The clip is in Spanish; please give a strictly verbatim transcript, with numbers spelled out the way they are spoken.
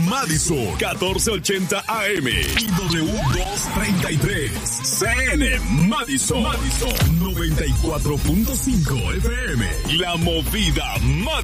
Madison, catorce ochenta A M y W doscientos treinta y tres. C N Madison, Madison, noventa y cuatro punto cinco F M. La movida Madison.